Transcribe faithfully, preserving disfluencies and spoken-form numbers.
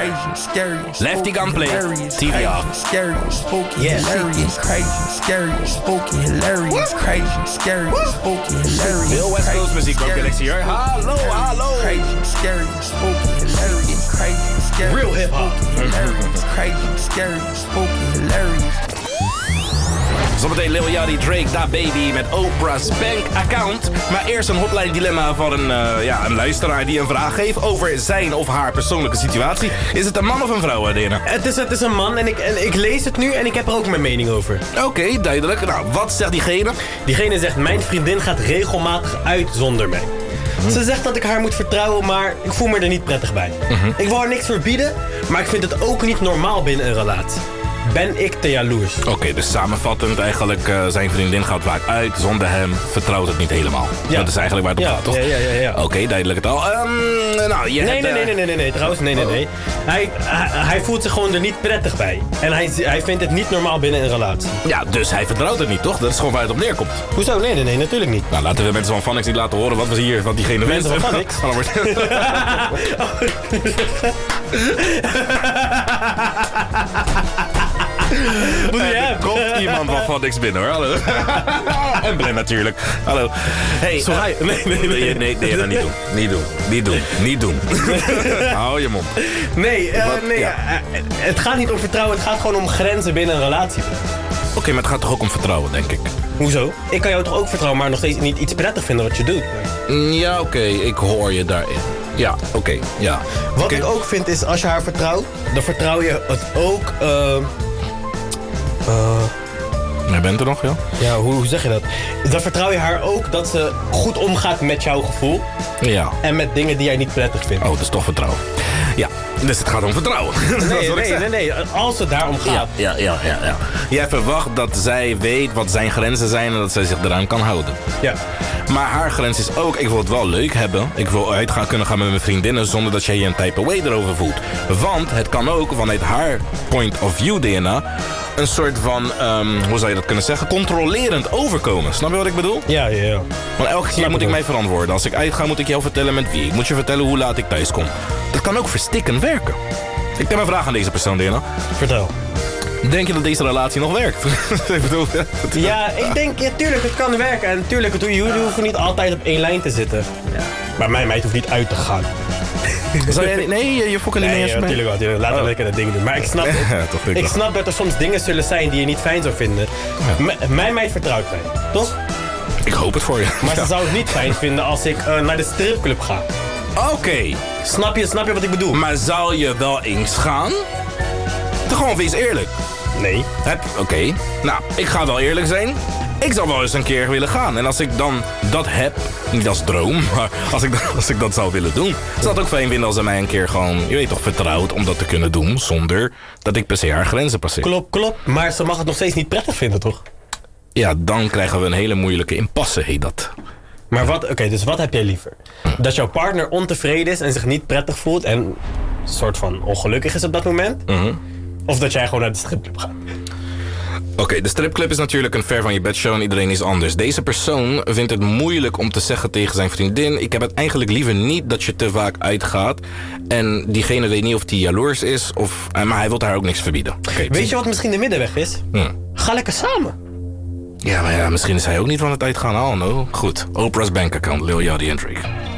Lefty Gunplay, T V R. Scary, spooky, yes. Hilarious, crazy, scary, spooky, hilarious, crazy, scary, spooky, hilarious. Veel West Coast muziek ook, Alexi. Hallo, hallo. Crazy, scary, spooky, hilarious, crazy, scary, real hip hop. Hilarious, crazy, scary, spooky, hilarious. Zometeen Lil Yachty, Drake, Da Baby met Oprah's Bank Account. Maar eerst een hotline dilemma van een, uh, ja, een luisteraar die een vraag geeft over zijn of haar persoonlijke situatie. Is het een man of een vrouw, Dena? Het is, het is een man en ik, en ik lees het nu en ik heb er ook mijn mening over. Oké, okay, duidelijk. Nou, wat zegt diegene? Diegene zegt, mijn vriendin gaat regelmatig uit zonder mij. Mm. Ze zegt dat ik haar moet vertrouwen, maar ik voel me er niet prettig bij. Mm-hmm. Ik wil haar niks verbieden, maar ik vind het ook niet normaal binnen een relatie. Ben ik te jaloers? Oké, okay, dus samenvattend eigenlijk, uh, zijn vriendin gaat vaak uit, zonder hem vertrouwt het niet helemaal. Ja. Dat is eigenlijk waar het op ja, gaat, toch? Ja, ja, ja. ja. Oké, okay, duidelijk het al. Um, nou, je nee, hebt, nee, nee, nee, nee, nee, nee, trouwens, nee, nee, nee. Hij, hij, hij voelt zich gewoon er niet prettig bij. En hij, hij vindt het niet normaal binnen een relatie. Ja, dus hij vertrouwt het niet, toch? Dat is gewoon waar het op neerkomt. Hoezo? Nee, nee, nee, natuurlijk niet. Nou, laten we mensen van Phonics niet laten horen wat we hier, wat diegene wensen. Mensen van Phonics? Moet je er komt iemand van Phonics binnen, hoor. Hallo. En Blend natuurlijk. Hallo. Hey, sorry. Uh, nee, nee, nee. Nee, nee, nee, dat niet doen. Niet doen. Niet doen. Niet doen. Hou je mond. Nee, uh, nee ja. uh, het gaat niet om vertrouwen. Het gaat gewoon om grenzen binnen een relatie. Oké, okay, maar het gaat toch ook om vertrouwen, denk ik. Hoezo? Ik kan jou toch ook vertrouwen, maar nog steeds niet iets prettig vinden wat je doet. Ja, oké. Okay. Ik hoor je daarin. Ja, oké. Okay. Ja. Wat okay. ik ook vind is, als je haar vertrouwt, dan vertrouw je het ook... Uh, Uh, Jij bent er nog, ja? Ja, hoe, hoe zeg je dat? Dan vertrouw je haar ook dat ze goed omgaat met jouw gevoel. Ja. En met dingen die jij niet prettig vindt. Oh, dat is toch vertrouwen. Ja, dus het gaat om vertrouwen. Nee, nee, nee, nee, als het daarom gaat. Ja, ja, ja, ja, ja. Jij verwacht dat zij weet wat zijn grenzen zijn en dat zij zich eraan kan houden. Ja. Maar haar grens is ook, ik wil het wel leuk hebben. Ik wil uit gaan kunnen gaan met mijn vriendinnen zonder dat jij je een type away erover voelt. Want het kan ook vanuit haar point of view, D N A, een soort van, um, hoe zou je dat kunnen zeggen, controlerend overkomen. Snap je wat ik bedoel? Ja, ja, ja. Want elke keer moet ik mij verantwoorden. Als ik uitga, moet ik jou vertellen met wie. Ik moet je vertellen hoe laat ik thuis kom. Dat kan ook verstikkend werken. Ik heb een vraag aan deze persoon, D N A. Vertel. Denk je dat deze relatie nog werkt? Ik bedoel, ja, ik denk, ja, tuurlijk, het kan werken. En tuurlijk, het, jullie hoeven niet altijd op één lijn te zitten. Ja. Maar mijn meid hoeft niet uit te gaan. Zou jij, nee, je fokken niet nee, meer eens natuurlijk wel. Natuurlijk. Laten we oh. lekker dat ding doen. Maar ik snap, ja, toch, ik, ik snap dat er soms dingen zullen zijn die je niet fijn zou vinden. Ja. M- mijn meid vertrouwt mij, toch? Ik hoop het voor je. Maar ja. ze zou het niet fijn vinden als ik uh, naar de stripclub ga. Oké. Okay. Snap je, snap je wat ik bedoel? Maar zou je wel eens gaan? Toch gewoon wees eerlijk. Nee. Oké. Okay. Nou, ik ga wel eerlijk zijn. Ik zou wel eens een keer willen gaan. En als ik dan dat heb, niet als droom, maar als ik, als ik dat zou willen doen, zou het ook fijn vinden als ze mij een keer gewoon, je weet toch, vertrouwt om dat te kunnen doen, zonder dat ik per se haar grenzen passeer. Klopt, klopt. Maar ze mag het nog steeds niet prettig vinden, toch? Ja, dan krijgen we een hele moeilijke impasse, heet dat. Maar wat, oké, okay, dus wat heb jij liever? Dat jouw partner ontevreden is en zich niet prettig voelt en een soort van ongelukkig is op dat moment? Mm-hmm. Of dat jij gewoon naar de stripclub gaat? Oké, okay, de stripclub is natuurlijk een ver van je bedshow en iedereen is anders. Deze persoon vindt het moeilijk om te zeggen tegen zijn vriendin, ik heb het eigenlijk liever niet dat je te vaak uitgaat. En diegene weet niet of hij jaloers is, of, maar hij wil haar ook niks verbieden. Okay, weet je wat misschien de middenweg is? Hmm. Ga lekker samen. Ja, maar ja, misschien is hij ook niet van het uitgaan. Oh no. Goed, Oprah's Bank Account, Lil Yachty en Drake.